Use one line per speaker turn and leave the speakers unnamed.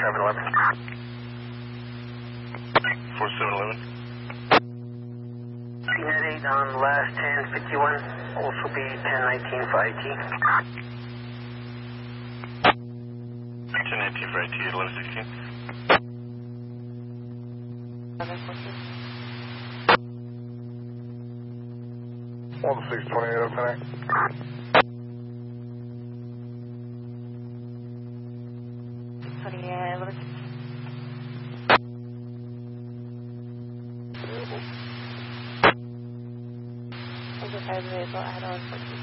4711.
Net 8 on last 1051, also be 1019 for IT.
1019 for IT, 1116.
1628 up tonight.
11. Vehicle, I had on 14.